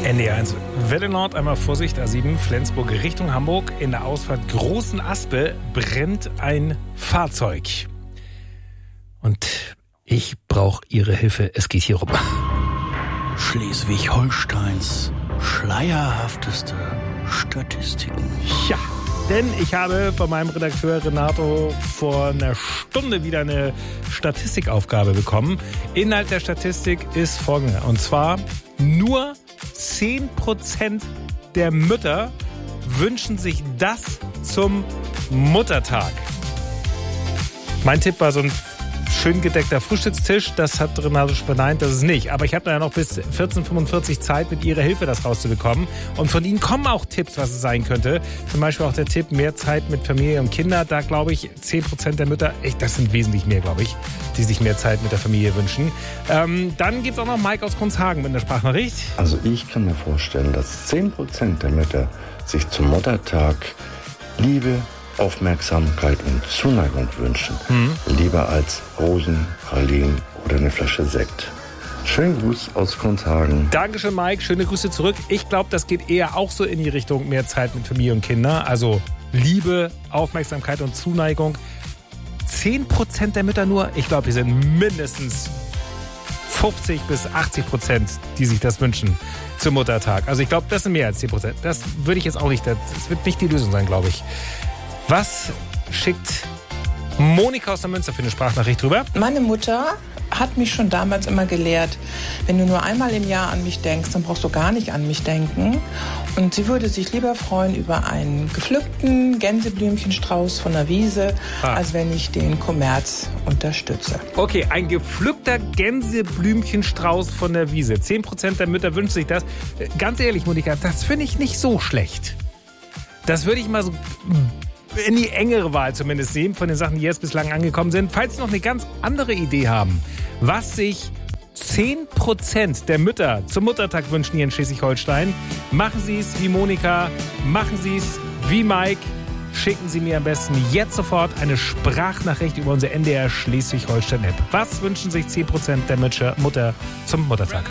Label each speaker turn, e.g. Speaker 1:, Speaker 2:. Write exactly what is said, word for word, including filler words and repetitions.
Speaker 1: N D R eins Welle Nord, einmal Vorsicht, A sieben, Flensburg Richtung Hamburg. In der Ausfahrt Großen Aspe brennt ein Fahrzeug. Und ich brauche Ihre Hilfe, es geht hier rum.
Speaker 2: Schleswig-Holsteins schleierhafteste Statistiken.
Speaker 1: Ja, denn ich habe von meinem Redakteur Renato vor einer Stunde wieder eine Statistikaufgabe bekommen. Inhalt der Statistik ist folgender. Und zwar nur zehn Prozent der Mütter wünschen sich das zum Muttertag. Mein Tipp war so ein schön gedeckter Frühstückstisch. Das hat Renato schon verneint, das ist nicht. Aber ich habe da ja noch bis vierzehn Uhr fünfundvierzig Zeit, mit Ihrer Hilfe das rauszubekommen. Und von Ihnen kommen auch Tipps, was es sein könnte. Zum Beispiel auch der Tipp, mehr Zeit mit Familie und Kinder. Da glaube ich, zehn Prozent der Mütter, echt, das sind wesentlich mehr, glaube ich, die sich mehr Zeit mit der Familie wünschen. Ähm, dann gibt es auch noch Mike aus Grundshagen mit einer Sprachnachricht.
Speaker 3: Also ich kann mir vorstellen, dass zehn Prozent der Mütter sich zum Muttertag Liebe, Aufmerksamkeit und Zuneigung wünschen. Mhm. Lieber als Rosen, Pralinen oder eine Flasche Sekt. Schönen Gruß aus Grundshagen.
Speaker 1: Dankeschön, Mike. Schöne Grüße zurück. Ich glaube, das geht eher auch so in die Richtung mehr Zeit mit Familie und Kinder. Also Liebe, Aufmerksamkeit und Zuneigung. zehn Prozent der Mütter nur. Ich glaube, wir sind mindestens fünfzig bis achtzig Prozent, die sich das wünschen zum Muttertag. Also ich glaube, das sind mehr als zehn Prozent. Das würde ich jetzt auch nicht, das wird nicht die Lösung sein, glaube ich. Was schickt Monika aus der Münster für eine Sprachnachricht drüber?
Speaker 4: Meine Mutter hat mich schon damals immer gelehrt, wenn du nur einmal im Jahr an mich denkst, dann brauchst du gar nicht an mich denken. Und sie würde sich lieber freuen über einen gepflückten Gänseblümchenstrauß von der Wiese, ah. als wenn ich den Kommerz unterstütze.
Speaker 1: Okay, ein gepflückter Gänseblümchenstrauß von der Wiese. zehn Prozent der Mütter wünschen sich das. Ganz ehrlich, Monika, das finde ich nicht so schlecht. Das würde ich mal so in die engere Wahl zumindest nehmen, von den Sachen, die jetzt bislang angekommen sind. Falls Sie noch eine ganz andere Idee haben, was sich zehn Prozent der Mütter zum Muttertag wünschen hier in Schleswig-Holstein, machen Sie es wie Monika, machen Sie es wie Mike. Schicken Sie mir am besten jetzt sofort eine Sprachnachricht über unsere N D R Schleswig-Holstein-App. Was wünschen sich zehn Prozent der Mütter zum Muttertag?